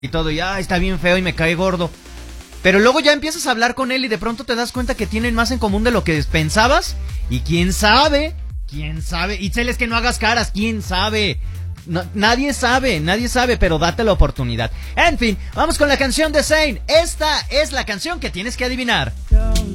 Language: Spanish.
y todo, y está bien feo y me cae gordo. Pero luego ya empiezas a hablar con él y de pronto te das cuenta que tienen más en común de lo que pensabas. Y quién sabe. Itzel, es que no hagas caras, quién sabe. No, nadie sabe, pero date la oportunidad. En fin, vamos con la canción de Zayn. Esta es la canción que tienes que adivinar.